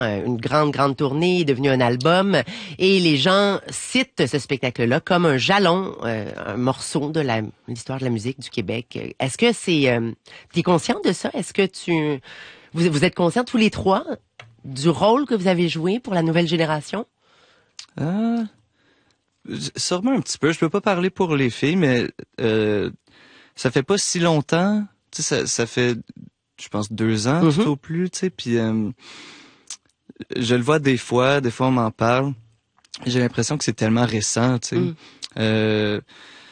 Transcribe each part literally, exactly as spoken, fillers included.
Euh, Une grande, grande tournée est devenue un album et les gens citent ce spectacle-là comme un jalon, euh, un morceau de la, l'histoire de la musique du Québec. Est-ce que c'est... Euh, tu es conscient de ça? Est-ce que tu... Vous, vous êtes conscients tous les trois du rôle que vous avez joué pour la nouvelle génération? Euh, sûrement un petit peu. Je peux pas parler pour les filles, mais euh, ça fait pas si longtemps. Tu sais, ça, ça fait, je pense, deux ans Mm-hmm. tout au plus. Tu sais, puis euh, je le vois des fois. Des fois, on m'en parle. J'ai l'impression que c'est tellement récent. Tu sais, Mm. euh,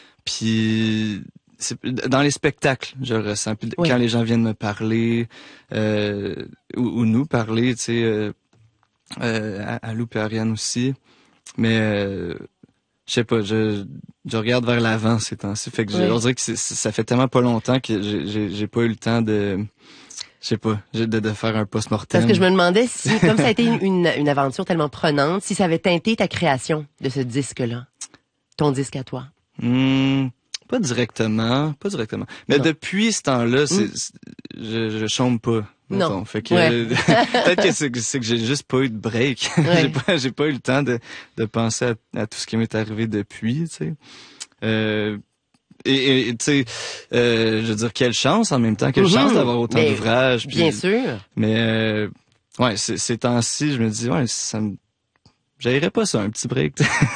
puis c'est, dans les spectacles, je le ressens. Puis Oui. quand les gens viennent me parler euh, ou, ou nous parler, tu sais, euh, euh, à, à Lou et Ariane aussi. Mais euh, je sais pas, je je regarde vers l'avant ces temps-ci. Fait que Oui. je, on dirait que c'est, ça fait tellement pas longtemps que j'ai j'ai, j'ai pas eu le temps de, je sais pas, de, de faire un post-mortem. Parce que je me demandais si, comme ça a été une, une, une aventure tellement prenante, si ça avait teinté ta création de ce disque-là, ton disque à toi. Hmm, pas directement, pas directement. Mais Non. depuis ce temps-là, c'est, Mm. c'est- je, je chôme pas. Non. mettons. Fait que Ouais. euh, peut-être que c'est, que c'est que j'ai juste pas eu de break. Ouais. j'ai pas j'ai pas eu le temps de de penser à, à tout ce qui m'est arrivé depuis, tu sais. Euh, et et, tu sais, euh, je veux dire, quelle chance en même temps, quelle Mhm. chance d'avoir autant Mais d'ouvrages. puis- Bien sûr. Mais euh, ouais, ces, ces temps-ci, je me dis ouais, ça me j'aillerais pas ça, un petit break.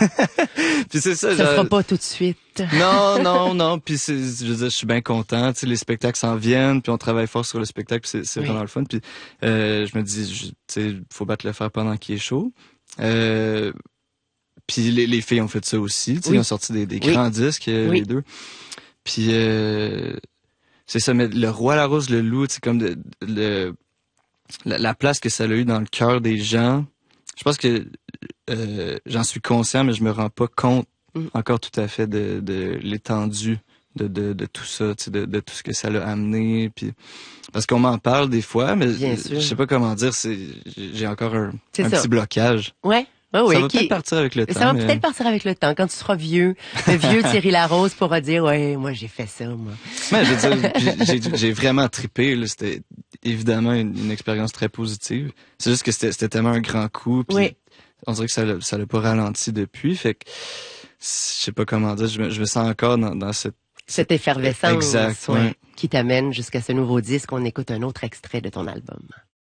Puis c'est ça, Ça genre- sera pas tout de suite. non, non, non. Puis c'est, je veux dire, je suis bien content. Tu sais, les spectacles s'en viennent, puis on travaille fort sur le spectacle, puis c'est, c'est Oui. vraiment le fun. Puis euh, je me dis, je- tu sais, faut battre le fer pendant qu'il est chaud. Euh, puis les, les filles ont fait ça aussi. Tu sais, Oui. ils ont sorti des, des Oui. grands disques, euh, Oui. les deux. Puis euh, c'est ça, mais le roi, la rose, le loup, c'est comme de, le, la, la place que ça a eu dans le cœur des gens. Je pense que euh, j'en suis conscient, mais je me rends pas compte Mm. encore tout à fait de, de l'étendue de, de, de tout ça, tu sais, de, de tout ce que ça l'a amené. Puis parce qu'on m'en parle des fois, mais Bien je sûr. sais pas comment dire. C'est j'ai encore un, C'est un ça. petit blocage. Ouais. Ouais, oui, ça va qui- peut-être partir avec le temps. Ça va mais- peut-être partir avec le temps. Quand tu seras vieux, le vieux Thierry Larose pourra dire, ouais, moi, j'ai fait ça, moi. Mais je veux dire, j'ai- j'ai j'ai vraiment trippé. Là. C'était évidemment une, une expérience très positive. C'est juste que c'était c'était tellement un grand coup. Puis Oui. on dirait que ça l'a ça l'a pas ralenti depuis. Fait que je sais pas comment dire. Je me, je me sens encore dans, dans cette Cette effervescence. Exact, ouais, ouais. qui t'amène jusqu'à ce nouveau disque. On écoute un autre extrait de ton album.